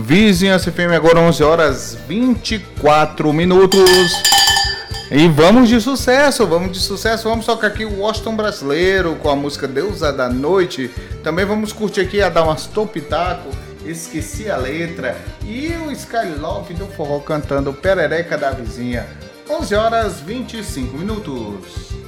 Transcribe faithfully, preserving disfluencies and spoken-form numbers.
Vizinhança F M, agora onze horas vinte e quatro minutos. E vamos de sucesso, vamos de sucesso. Vamos tocar aqui o Washington Brasileiro com a música Deusa da Noite. Também vamos curtir aqui a Damastor Pitaco, Esqueci a Letra. E o Sky Love do Forró cantando Perereca da Vizinha. onze horas vinte e cinco minutos.